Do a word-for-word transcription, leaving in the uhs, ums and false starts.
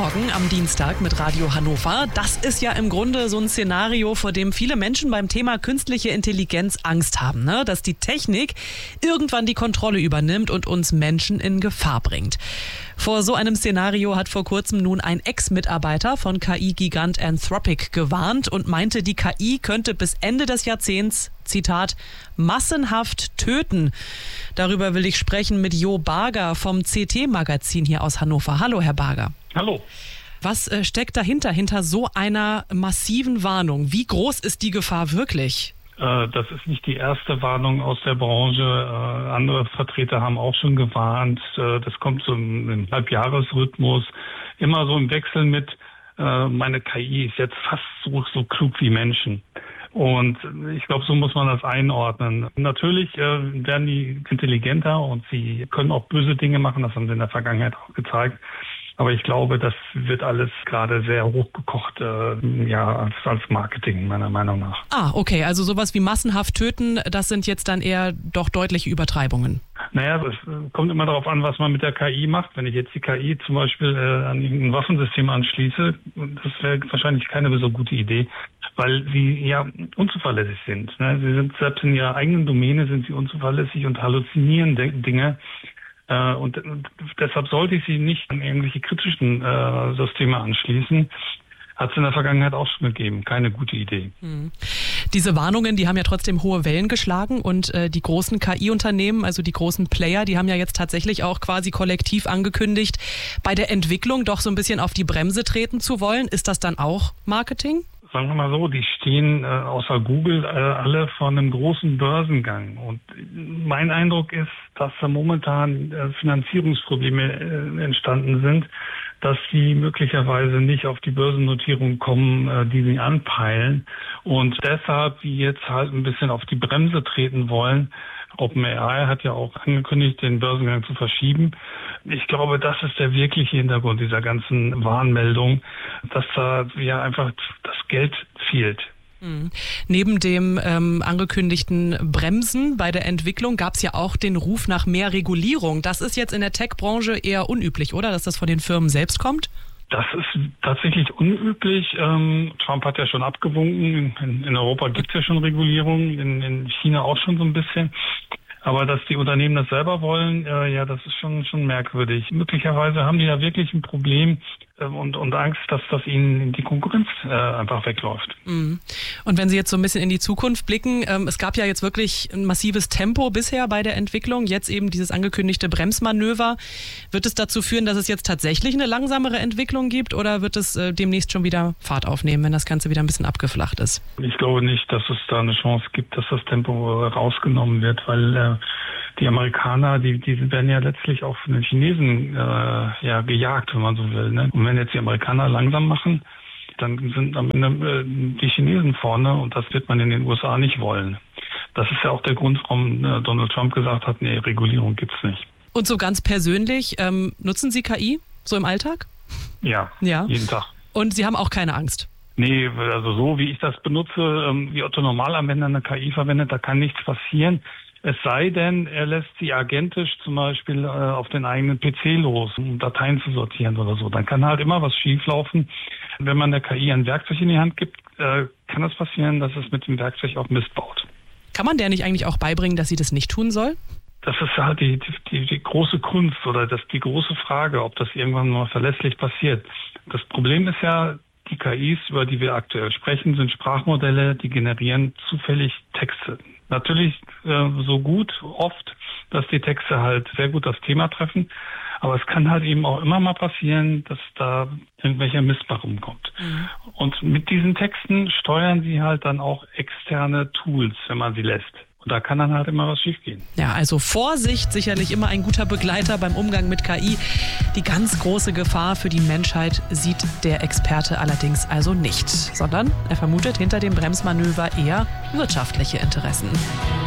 Morgen am Dienstag mit Radio Hannover. Das ist ja im Grunde so ein Szenario, vor dem viele Menschen beim Thema künstliche Intelligenz Angst haben, ne? Dass die Technik irgendwann die Kontrolle übernimmt und uns Menschen in Gefahr bringt. Vor so einem Szenario hat vor kurzem nun ein Ex-Mitarbeiter von K I-Gigant Anthropic gewarnt und meinte, die K I könnte bis Ende des Jahrzehnts, Zitat, massenhaft töten. Darüber will ich sprechen mit Jo Barger vom C T-Magazin hier aus Hannover. Hallo, Herr Barger. Hallo. Was äh, steckt dahinter, hinter so einer massiven Warnung? Wie groß ist die Gefahr wirklich? Das ist nicht die erste Warnung aus der Branche. Andere Vertreter haben auch schon gewarnt. Das kommt so im Halbjahresrhythmus. Immer so im Wechsel mit, meine K I ist jetzt fast so, so klug wie Menschen. Und ich glaube, so muss man das einordnen. Natürlich werden die intelligenter und sie können auch böse Dinge machen. Das haben sie in der Vergangenheit auch gezeigt. Aber ich glaube, das wird alles gerade sehr hochgekocht, äh, ja, als, als Marketing, meiner Meinung nach. Ah, okay. Also sowas wie massenhaft töten, das sind jetzt dann eher doch deutliche Übertreibungen. Naja, es kommt immer darauf an, was man mit der K I macht. Wenn ich jetzt die K I zum Beispiel äh, an irgendein Waffensystem anschließe, das wäre wahrscheinlich keine so gute Idee, weil sie ja unzuverlässig sind. Ne? Sie sind selbst in ihrer eigenen Domäne sind sie unzuverlässig und halluzinieren Dinge. Äh, und, und deshalb sollte ich sie nicht an irgendwelche kritischen äh, Systeme anschließen. Hat es in der Vergangenheit auch schon gegeben. Keine gute Idee. Hm. Diese Warnungen, die haben ja trotzdem hohe Wellen geschlagen und äh, die großen K I-Unternehmen, also die großen Player, die haben ja jetzt tatsächlich auch quasi kollektiv angekündigt, bei der Entwicklung doch so ein bisschen auf die Bremse treten zu wollen. Ist das dann auch Marketing? Sagen wir mal so, die stehen äh, außer Google äh, alle vor einem großen Börsengang. Und mein Eindruck ist, dass da momentan äh, Finanzierungsprobleme äh, entstanden sind, dass sie möglicherweise nicht auf die Börsennotierung kommen, äh, die sie anpeilen. Und deshalb die jetzt halt ein bisschen auf die Bremse treten wollen. OpenAI hat ja auch angekündigt, den Börsengang zu verschieben. Ich glaube, das ist der wirkliche Hintergrund dieser ganzen Warnmeldung, dass da ja einfach das Geld fehlt. Mhm. Neben dem ähm, angekündigten Bremsen bei der Entwicklung gab es ja auch den Ruf nach mehr Regulierung. Das ist jetzt in der Tech-Branche eher unüblich, oder? Dass das von den Firmen selbst kommt? Das ist tatsächlich unüblich. Ähm, Trump hat ja schon abgewunken. In, in Europa gibt es ja schon Regulierung, in, in China auch schon so ein bisschen. Aber dass die Unternehmen das selber wollen, äh, ja, das ist schon schon merkwürdig. Möglicherweise haben die da wirklich ein Problem äh, und, und Angst, dass das ihnen die Konkurrenz äh, einfach wegläuft. Mhm. Und wenn Sie jetzt so ein bisschen in die Zukunft blicken, ähm, es gab ja jetzt wirklich ein massives Tempo bisher bei der Entwicklung, jetzt eben dieses angekündigte Bremsmanöver. Wird es dazu führen, dass es jetzt tatsächlich eine langsamere Entwicklung gibt oder wird es äh, demnächst schon wieder Fahrt aufnehmen, wenn das Ganze wieder ein bisschen abgeflacht ist? Ich glaube nicht, dass es da eine Chance gibt, dass das Tempo rausgenommen wird, weil äh, die Amerikaner, die, die werden ja letztlich auch von den Chinesen äh, ja gejagt, wenn man so will. Ne? Und wenn jetzt die Amerikaner langsam machen, dann sind am Ende äh, die Chinesen vorne und das wird man in den U S A nicht wollen. Das ist ja auch der Grund, warum äh, Donald Trump gesagt hat, nee, Regulierung gibt's nicht. Und so ganz persönlich, ähm, nutzen Sie K I so im Alltag? Ja, ja, jeden Tag. Und Sie haben auch keine Angst? Nee, also so wie ich das benutze, ähm, wie Otto Normalanwender eine K I verwendet, da kann nichts passieren. Es sei denn, er lässt sie agentisch zum Beispiel äh, auf den eigenen P C los, um Dateien zu sortieren oder so. Dann kann halt immer was schieflaufen. Wenn man der K I ein Werkzeug in die Hand gibt, äh, kann es passieren, dass es mit dem Werkzeug auch Mist baut. Kann man der nicht eigentlich auch beibringen, dass sie das nicht tun soll? Das ist halt die, die, die große Kunst oder das, die große Frage, ob das irgendwann mal verlässlich passiert. Das Problem ist ja, die K Is, über die wir aktuell sprechen, sind Sprachmodelle, die generieren zufällig Texte. Natürlich äh, so gut, oft, dass die Texte halt sehr gut das Thema treffen. Aber es kann halt eben auch immer mal passieren, dass da irgendwelcher Mist bei rumkommt. Mhm. Und mit diesen Texten steuern sie halt dann auch externe Tools, wenn man sie lässt. Und da kann dann halt immer was schiefgehen. Ja, also Vorsicht, sicherlich immer ein guter Begleiter beim Umgang mit K I. Die ganz große Gefahr für die Menschheit sieht der Experte allerdings also nicht, sondern er vermutet hinter dem Bremsmanöver eher wirtschaftliche Interessen.